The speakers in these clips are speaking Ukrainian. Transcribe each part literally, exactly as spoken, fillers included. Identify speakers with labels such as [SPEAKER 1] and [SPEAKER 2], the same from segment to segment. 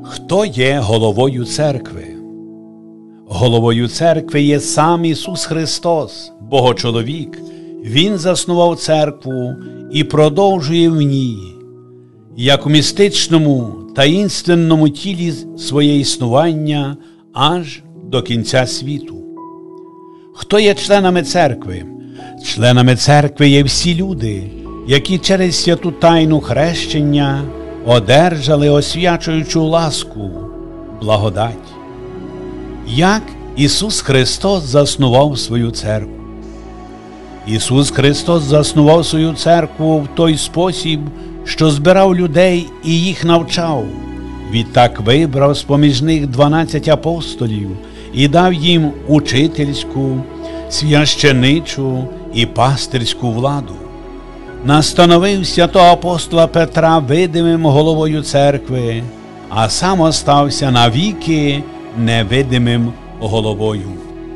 [SPEAKER 1] Хто є головою церкви? Головою церкви є сам Ісус Христос, Богочоловік. Він заснував церкву і продовжує в ній, як у містичному таїнственному тілі своє існування аж до кінця світу. Хто є членами церкви? Членами церкви є всі люди, які через святу тайну хрещення одержали освячуючу ласку, благодать. Як Ісус Христос заснував свою церкву? Ісус Христос заснував свою церкву в той спосіб, що збирав людей і їх навчав. Відтак вибрав з-поміж них дванадцять апостолів і дав їм учительську, священичу і пастирську владу. Настановив святого апостола Петра видимим головою церкви, а сам остався навіки невидимим головою.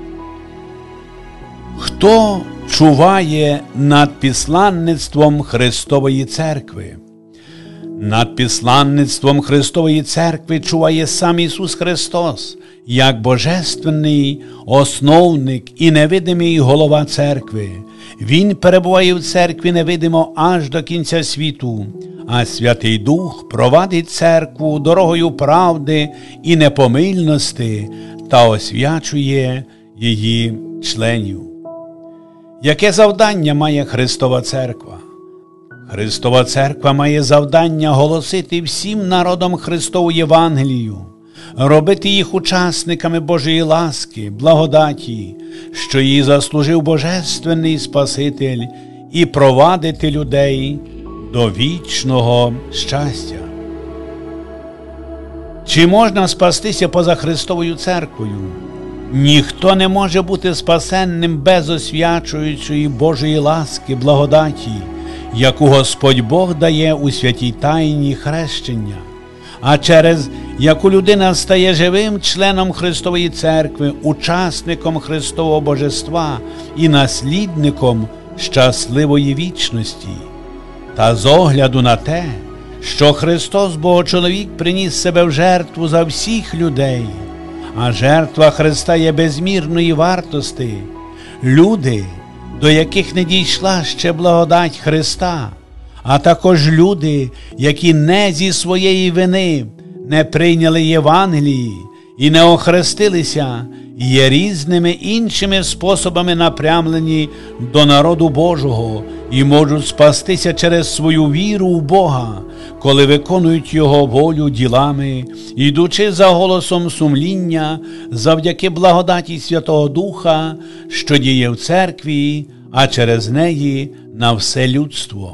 [SPEAKER 1] Хто чуває над післанництвом Христової церкви? Над післанництвом Христової церкви чуває сам Ісус Христос, як божественний основник і невидимий голова церкви. Він перебуває в церкві невидимо аж до кінця світу, а Святий Дух провадить церкву дорогою правди і непомильності та освячує її членів. Яке завдання має Христова церква? Христова церква має завдання голосити всім народам Христову Євангелію, робити їх учасниками Божої ласки, благодаті, що її заслужив Божественний Спаситель, і провадити людей до вічного щастя. Чи можна спастися поза Христовою церквою? Ніхто не може бути спасенним без освячуючої Божої ласки, благодаті, яку Господь Бог дає у святій тайні хрещення, а через яку людина стає живим членом Христової церкви, учасником Христового божества і наслідником щасливої вічності. Та з огляду на те, що Христос Богочоловік приніс себе в жертву за всіх людей, а жертва Христа є безмірної вартості, люди, до яких не дійшла ще благодать Христа, а також люди, які не зі своєї вини не прийняли Євангелії і не охрестилися, є різними іншими способами напрямлені до народу Божого і можуть спастися через свою віру в Бога, коли виконують Його волю ділами, ідучи за голосом сумління, завдяки благодаті Святого Духа, що діє в церкві, а через неї на все людство.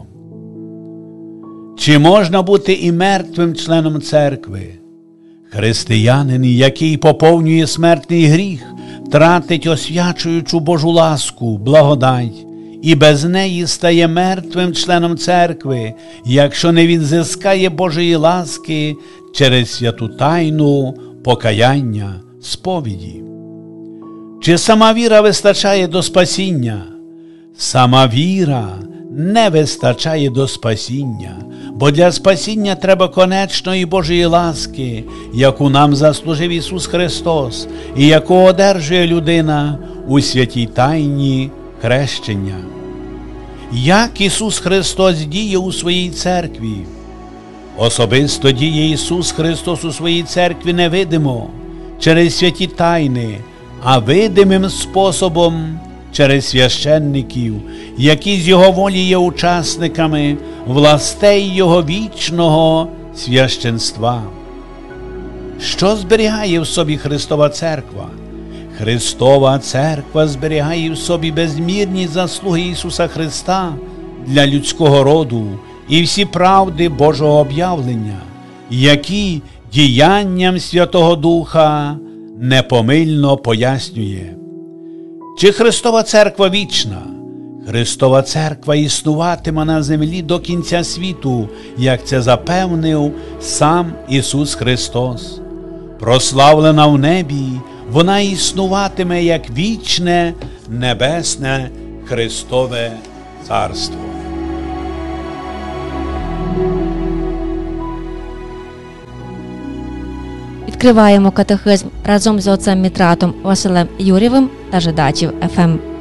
[SPEAKER 1] Чи можна бути і мертвим членом церкви? Християнин, який поповнює смертний гріх, тратить освячуючу Божу ласку, благодать, і без неї стає мертвим членом церкви, якщо не відзискає Божої ласки через святу тайну покаяння, сповіді. Чи сама віра вистачає до спасіння? Сама віра не вистачає до спасіння, бо для спасіння треба конечної Божої ласки, яку нам заслужив Ісус Христос і яку одержує людина у святій тайні хрещення. Як Ісус Христос діє у своїй церкві? Особисто діє Ісус Христос у своїй церкві невидимо, через святі тайни, а видимим способом через священників, які з Його волі є учасниками властей Його вічного священства. Що зберігає в собі Христова церква? Христова церква зберігає в собі безмірні заслуги Ісуса Христа для людського роду і всі правди Божого об'явлення, які діянням Святого Духа непомильно пояснює. Чи Христова церква вічна? Христова церква існуватиме на землі до кінця світу, як це запевнив сам Ісус Христос. Прославлена в небі, вона існуватиме як вічне небесне Христове Царство.
[SPEAKER 2] Відкриваємо катехизм разом з отцем Мітратом Василем Юрєвим та Жидачів еф ем.